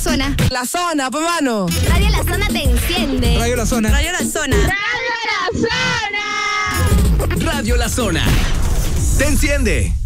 Zona. La Zona, pues, mano. Radio La Zona te enciende. Radio La Zona. Radio La Zona. Radio La Zona. Radio La Zona. Te enciende.